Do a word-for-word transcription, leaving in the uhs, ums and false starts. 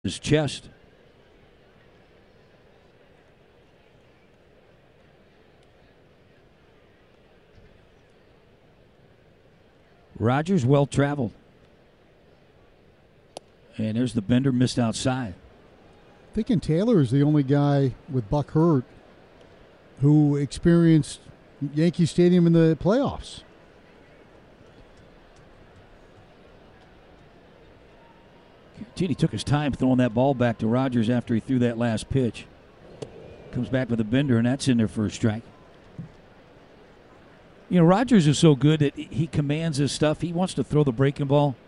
his chest. Rogers well traveled. And there's the bender missed outside. Thinking Taylor is the only guy with Buck hurt who experienced Yankee Stadium in the playoffs. He took his time throwing that ball back to Rogers after he threw that last pitch. Comes back with a bender, and that's in there for a strike. You know, Rogers is so good that he commands his stuff. He wants to throw the breaking ball